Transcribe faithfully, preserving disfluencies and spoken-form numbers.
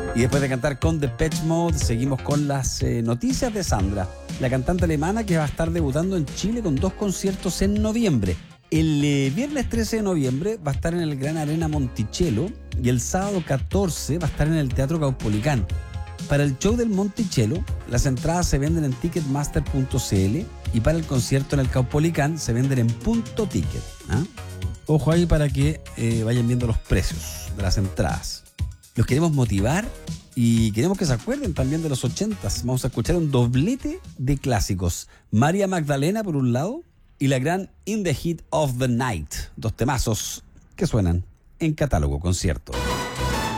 Y después de cantar con Depeche Mode, seguimos con las eh, noticias de Sandra, la cantante alemana que va a estar debutando en Chile con dos conciertos en noviembre. El eh, viernes trece de noviembre va a estar en el Gran Arena Monticello y el sábado catorce va a estar en el Teatro Caupolicán. Para el show del Monticello, las entradas se venden en ticketmaster punto c l y para el concierto en el Caupolicán se venden en punto ticket. ¿Ah? Ojo ahí para que eh, vayan viendo los precios de las entradas. Los queremos motivar y queremos que se acuerden también de los ochentas. Vamos a escuchar un doblete de clásicos. María Magdalena por un lado y la gran In the Heat of the Night. Dos temazos que suenan en Catálogo Concierto.